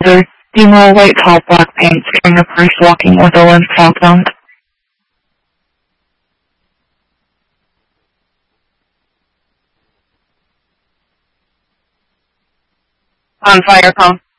Emo white top black pants carrying a purse walking with a limp sock dunk. On fire cone.